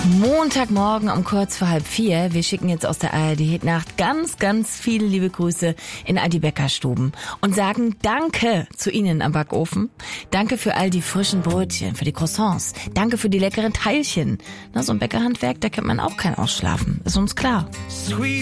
Montagmorgen um kurz vor 3:30. Wir schicken jetzt aus der ARD-Nacht ganz viele liebe Grüße in all die Bäckerstuben und sagen Danke zu Ihnen am Backofen. Danke für all die frischen Brötchen, für die Croissants. Danke für die leckeren Teilchen. Na, so ein Bäckerhandwerk, da kennt man auch kein Ausschlafen. Ist uns klar.